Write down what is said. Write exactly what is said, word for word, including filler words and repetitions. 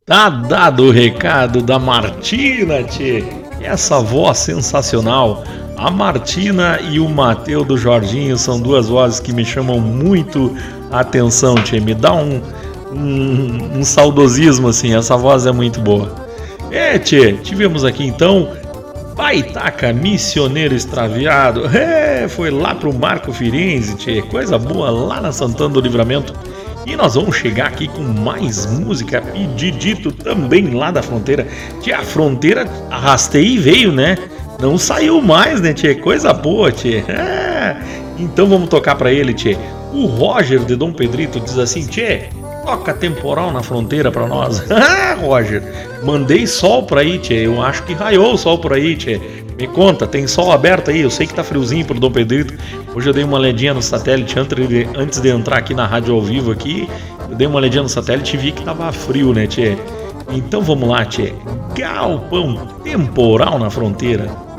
Tá dado o recado da Martina, tchê. Essa voz sensacional. A Martina e o Mateu do Jorginho são duas vozes que me chamam muito a atenção, tchê. Me dá um, um, um saudosismo, assim. Essa voz é muito boa. É, tchê, tivemos aqui então Baitaca, Missioneiro Extraviado. É, foi lá pro Marco Firenze, tchê. Coisa boa lá na Santana do Livramento. E nós vamos chegar aqui com mais música pedidito também lá da fronteira. Que a fronteira arrastei e veio, né? Não saiu mais, né, tchê? Coisa boa, tchê. É. Então vamos tocar pra ele, tchê. O Roger de Dom Pedrito diz assim, tchê, toca Temporal na Fronteira pra nós. Ah, Roger, mandei sol pra aí, tchê. Eu acho que raiou o sol por aí, tchê. Me conta, tem sol aberto aí? Eu sei que tá friozinho pro Dom Pedrito. Hoje eu dei uma olhadinha no satélite antes de, antes de entrar aqui na rádio ao vivo aqui. Eu dei uma olhadinha no satélite e vi que tava frio, né, tchê? Então vamos lá, tchê. Galpão Temporal na Fronteira.